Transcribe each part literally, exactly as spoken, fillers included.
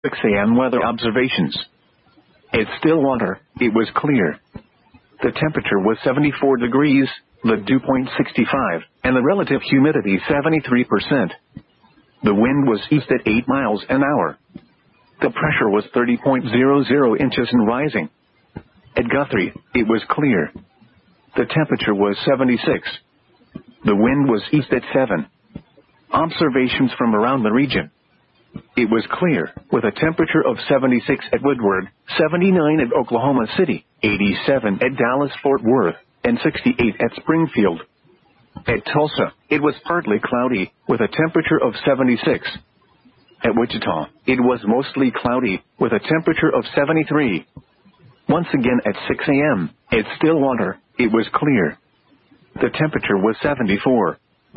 six a m weather observations. At Stillwater, it was clear. The temperature was seventy-four degrees, the dew point sixty-five, and the relative humidity seventy-three percent. The wind was east at eight miles an hour. The pressure was thirty point zero zero inches and rising. At Guthrie, it was clear. The temperature was seventy-six. The wind was east at seven. Observations from around the region. It was clear, with a temperature of seventy-six at Woodward, seventy-nine at Oklahoma City, eighty-seven at Dallas-Fort Worth, and sixty-eight at Springfield. At Tulsa, it was partly cloudy, with a temperature of seventy-six. At Wichita, it was mostly cloudy, with a temperature of seventy-three. Once again at six a m, at Stillwater, it was clear. The temperature was seventy-four.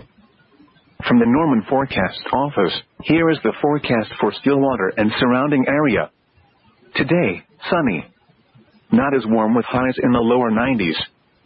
From the Norman Forecast Office, here is the forecast for Stillwater and surrounding area. Today, sunny. Not as warm with highs in the lower nineties.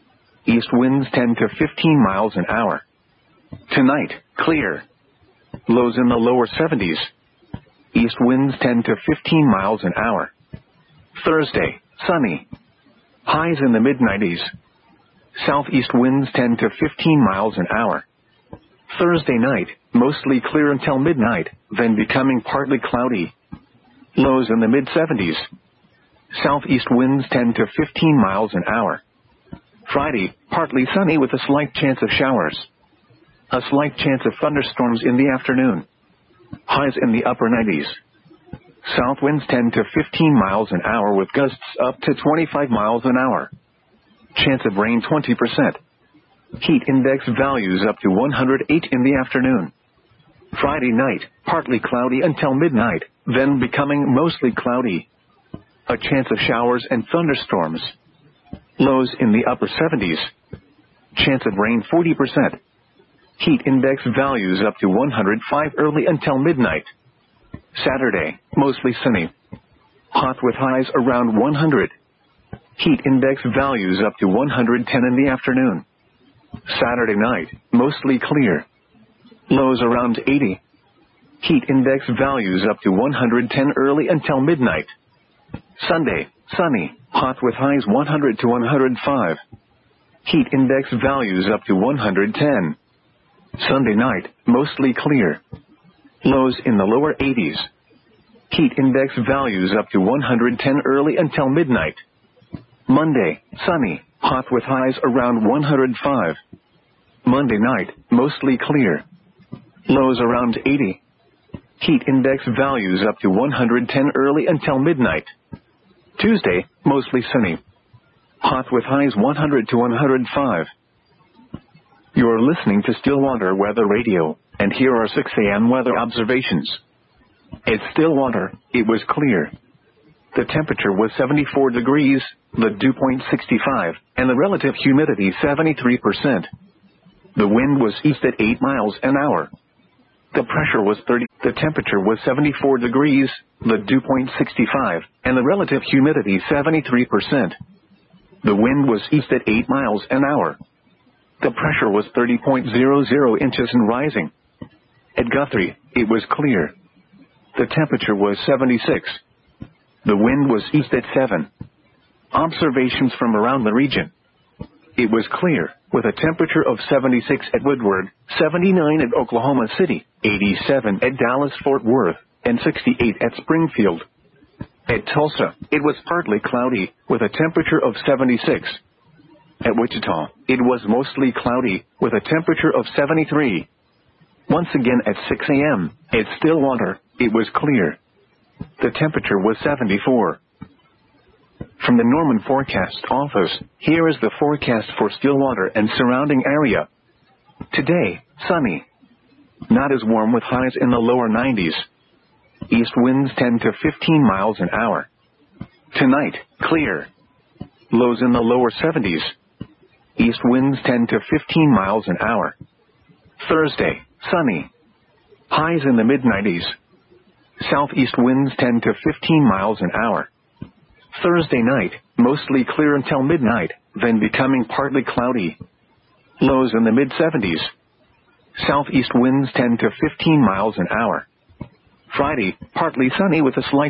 East winds ten to fifteen miles an hour. Tonight, clear. Lows in the lower seventies. East winds ten to fifteen miles an hour. Thursday, sunny. Highs in the mid nineties. Southeast winds ten to fifteen miles an hour. Thursday night, mostly clear until midnight, then becoming partly cloudy. Lows in the mid seventies. Southeast winds ten to fifteen miles an hour. Friday, partly sunny with a slight chance of showers. A slight chance of thunderstorms in the afternoon. Highs in the upper nineties. South winds ten to fifteen miles an hour with gusts up to twenty-five miles an hour. Chance of rain twenty percent. Heat index values up to one hundred eight in the afternoon. Friday night, partly cloudy until midnight, then becoming mostly cloudy. A chance of showers and thunderstorms. Lows in the upper seventies. Chance of rain forty percent. Heat index values up to one hundred five early until midnight. Saturday, mostly sunny. Hot with highs around one hundred. Heat index values up to one hundred ten in the afternoon. Saturday night, mostly clear. Lows around eighty. Heat index values up to one hundred ten early until midnight. Sunday, sunny, hot with highs one hundred to one hundred five. Heat index values up to one hundred ten. Sunday night, mostly clear. Lows in the lower eighties. Heat index values up to one hundred ten early until midnight. Monday, sunny, hot with highs around one hundred five. Monday night, mostly clear. Lows around eighty. Heat index values up to one hundred ten early until midnight. Tuesday, mostly sunny. Hot with highs one hundred to one hundred five. You're listening to Stillwater Weather Radio, and here are six a m weather observations. At Stillwater, it was clear. The temperature was seventy-four degrees, the dew point sixty-five, and the relative humidity seventy-three percent. The wind was east at eight miles an hour. The pressure was thirty. The temperature was seventy-four degrees, the dew point sixty-five, and the relative humidity seventy-three percent. The wind was east at eight miles an hour. The pressure was thirty point zero zero inches and rising. At Guthrie, it was clear. The temperature was seventy-six. The wind was east at seven. Observations from around the region. It was clear, with a temperature of seventy-six at Woodward, seventy-nine at Oklahoma City, eighty-seven at Dallas-Fort Worth, and sixty-eight at Springfield. At Tulsa, it was partly cloudy, with a temperature of seventy-six. At Wichita, it was mostly cloudy, with a temperature of seventy-three. Once again at six a m, at Stillwater, it was clear. The temperature was seventy-four. From the Norman Forecast Office, here is the forecast for Stillwater and surrounding area. Today, sunny. Not as warm with highs in the lower nineties. East winds ten to fifteen miles an hour. Tonight, clear. Lows in the lower seventies. East winds ten to fifteen miles an hour. Thursday, sunny. Highs in the mid nineties. Southeast winds ten to fifteen miles an hour. Thursday night, mostly clear until midnight, then becoming partly cloudy. Lows in the mid seventies. Southeast winds ten to fifteen miles an hour. Friday, partly sunny with a slight